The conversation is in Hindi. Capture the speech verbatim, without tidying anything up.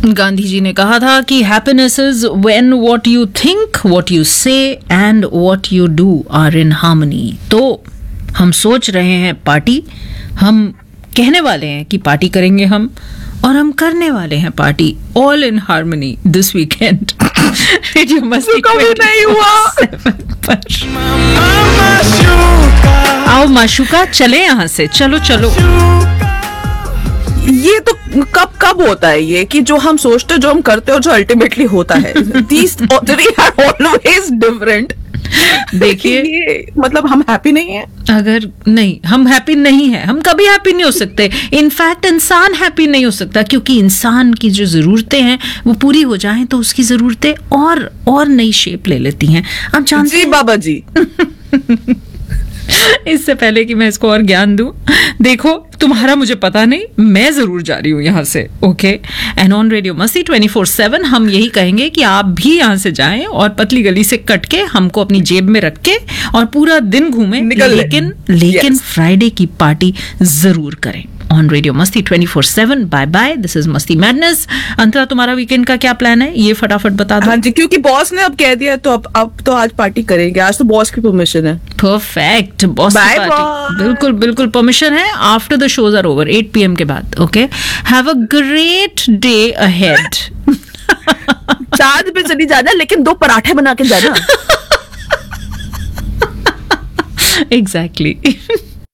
गांधी जी ने कहा था कि happiness is when what you think, what you से and what you do are in harmony. तो हम सोच रहे हैं पार्टी, हम कहने वाले हैं कि पार्टी करेंगे हम, और हम करने वाले हैं party, all in harmony this weekend. Radio मस्ती कभी नहीं हुआ। पर आओ माशुका, चले यहाँ से, चलो चलो। ये तो कब कब होता है ये कि जो हम सोचते जो हम करते और जो अल्टीमेटली होता है, these three are always different। देखिए ये मतलब हम हैप्पी नहीं है। अगर नहीं, हम हैप्पी नहीं है, हम कभी हैप्पी नहीं हो सकते। इनफैक्ट इंसान हैप्पी नहीं हो सकता, क्योंकि इंसान की जो जरूरतें हैं वो पूरी हो जाएं तो उसकी जरूरतें और और नई शेप ले लेती हैं। आप जानते जी हैं बाबा जी। इससे पहले कि मैं इसको और ज्ञान दूं, देखो तुम्हारा मुझे पता नहीं, मैं जरूर जा रही हूं यहां से, ओके। एंड ऑन रेडियो मस्ती ट्वेंटी फोर सेवन हम यही कहेंगे कि आप भी यहां से जाएं और पतली गली से कट के हमको अपनी जेब में रख के और पूरा दिन घूमें, लेकिन लेकिन फ्राइडे की पार्टी जरूर करें। ऑन रेडियो मस्ती twenty four seven. Bye bye, this is मस्ती मैडनेस। अंतरा, तुम्हारा वीकेंड का क्या प्लान है, ये फटाफट बता दो। हाँ जी, क्योंकि बॉस ने अब कह दिया तो अब अब तो आज पार्टी करेंगे। आज तो बॉस की परमिशन है। परफेक्ट, बॉस की Bye पार्टी bye. बिल्कुल बिल्कुल परमिशन है। After the shows are over, eight P M के बाद, okay. Have a great day ahead. चार पे चली जाना, लेकिन दो पराठे बना के जाना। एग्जैक्टली।